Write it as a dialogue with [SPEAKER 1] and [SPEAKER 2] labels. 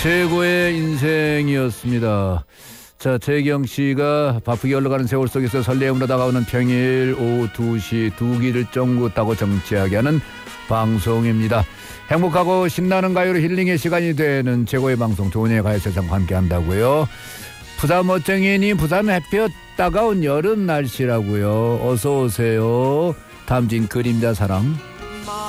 [SPEAKER 1] 최고의 인생이었습니다. 자, 재경 씨가 바쁘게 흘러가는 세월 속에서 설레임으로 다가오는 평일 오후 2시 두 길을 쫑긋 하고 정치하게 하는 방송입니다. 행복하고 신나는 가요로 힐링의 시간이 되는 최고의 방송 조은의 가요세상과 함께 한다고요. 부산 멋쟁이님, 부산 햇볕 따가운 여름 날씨라고요. 어서 오세요. 다음 주인 그림자 사랑.